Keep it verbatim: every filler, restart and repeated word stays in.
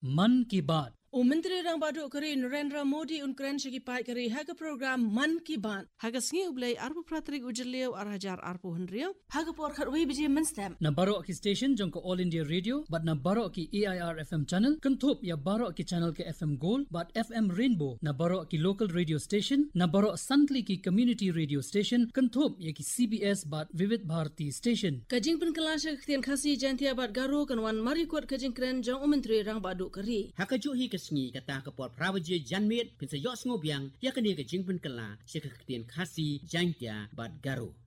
मन की बात। Menteri Rang Badu Kari Narendra Modi unkran shiki pai kari haga program Man Ki Baat haga sngi ublay arbu pratrik ujalio arhajar arpu hundrio haga por kharwi biji menstam na baro ki station jong ko All India Radio but na baro ki A I R F M channel kanthop ya baro ki channel ke F M Gold but F M Rainbow na baro ki local radio station na baro Santli ki community radio station kanthop ya ki C B S but Vivid Bharati station kajing pen kelasha khtian khasi jantia bat garo kanwan mari kwat kajing kren jong Menteri Rang Badu Kari hakaju hi sngi kata kapor prawaje janmet pinsa yok sngobiang yakani ke jingpen kala sekektian khasi jantia bat garo